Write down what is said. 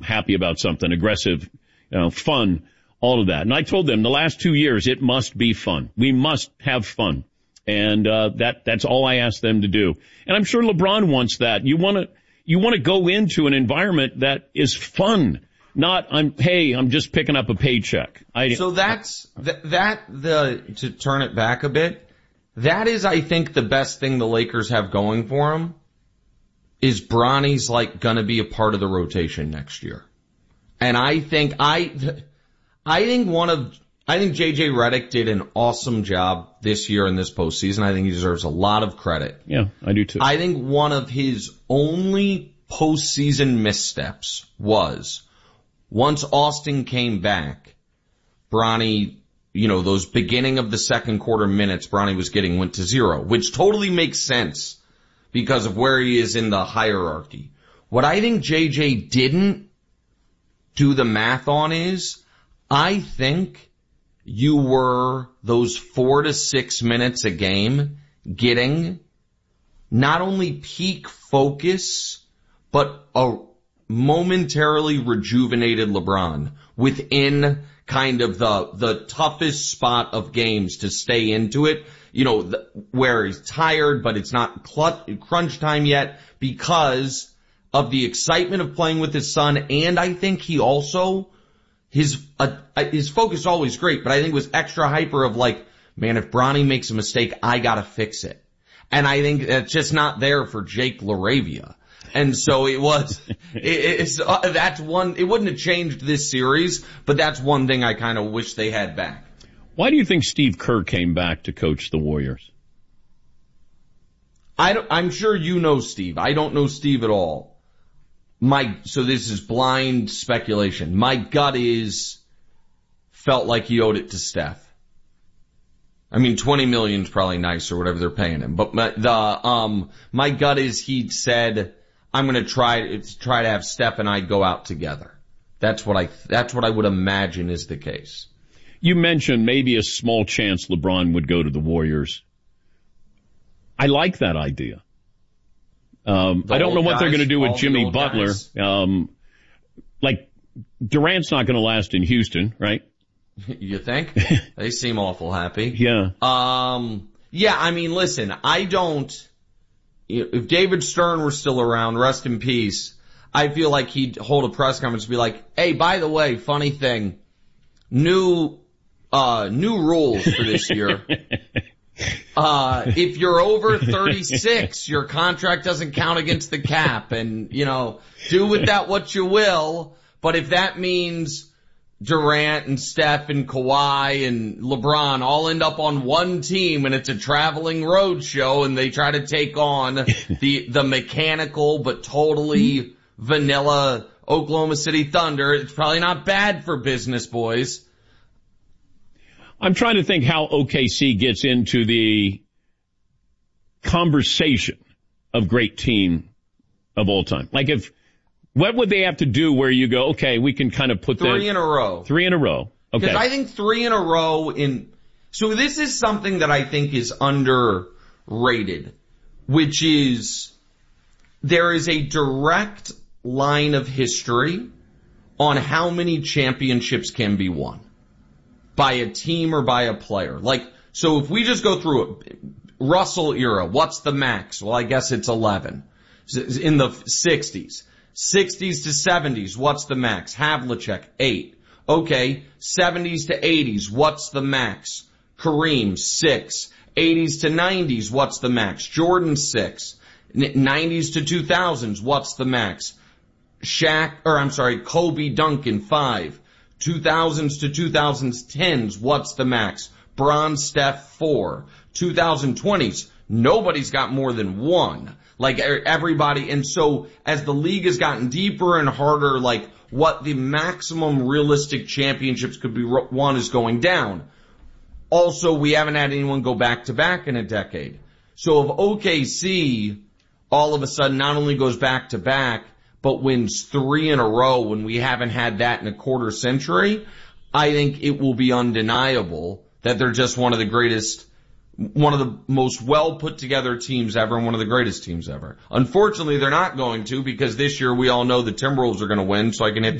happy about something, aggressive, fun, all of that. And I told them the last 2 years, it must be fun. We must have fun. And that's all I asked them to do. And I'm sure LeBron wants that. You want to go into an environment that is fun, not I'm just picking up a paycheck. So to turn it back a bit, that is, I think, the best thing the Lakers have going for them is Bronny's like gonna be a part of the rotation next year. And I think JJ Redick did an awesome job this year in this postseason. I think he deserves a lot of credit. Yeah, I do too. I think one of his only postseason missteps was once Austin came back, Bronny, those beginning of the second quarter minutes Bronny was getting went to 0, which totally makes sense because of where he is in the hierarchy. What I think JJ didn't do the math on is, I think you were those 4 to 6 minutes a game getting not only peak focus, but a momentarily rejuvenated LeBron within kind of the toughest spot of games to stay into it, where he's tired, but it's not crunch time yet because of the excitement of playing with his son. And I think he also, his focus is always great, but I think it was extra hyper of like, man, if Bronny makes a mistake, I gotta fix it. And I think that's just not there for Jake LaRavia. And so it wouldn't have changed this series, but that's one thing I kind of wish they had back. Why do you think Steve Kerr came back to coach the Warriors? I'm sure you know Steve. I don't know Steve at all. So this is blind speculation. My gut felt like he owed it to Steph. I mean, $20 million is probably nice or whatever they're paying him. But my gut is he said, I'm going to try to have Steph and I go out together. That's what I would imagine is the case. You mentioned maybe a small chance LeBron would go to the Warriors. I like that idea. I don't know what they're going to do with Jimmy Butler. Like Durant's not going to last in Houston, right? You think? They seem awful happy. Yeah. Yeah, I mean, listen, if David Stern were still around, rest in peace, I feel like he'd hold a press conference and be like, hey, by the way, funny thing, new rules for this year. If you're over 36, your contract doesn't count against the cap, and, do with that what you will, but if that means Durant and Steph and Kawhi and LeBron all end up on one team and it's a traveling road show and they try to take on the mechanical but totally vanilla Oklahoma City Thunder, it's probably not bad for business, boys. I'm trying to think how OKC gets into the conversation of great team of all time. Like what would they have to do where you go, okay, we can kind of put 3 in a row. 3 in a row. Okay. Because I think 3 in a row so this is something that I think is underrated, which is there is a direct line of history on how many championships can be won by a team or by a player. So if we just go through it, Russell era, what's the max? Well, I guess it's 11. In the 60s. 60s to 70s, what's the max? Havlicek, 8. Okay, 70s to 80s, what's the max? Kareem, 6. 80s to 90s, what's the max? Jordan, 6. 90s to 2000s, what's the max? Kobe, Duncan, 5. 2000s to 2010s, what's the max? Bron, Steph, 4. 2020s, nobody's got more than 1. Like everybody, and so as the league has gotten deeper and harder, like what the maximum realistic championships could be won is going down. Also, we haven't had anyone go back to back in a decade. So if OKC all of a sudden not only goes back to back, but wins 3 in a row when we haven't had that in a quarter century, I think it will be undeniable that they're just one of the most well put together teams ever and one of the greatest teams ever. Unfortunately, they're not going to because this year we all know the Timberwolves are going to win, so I can hit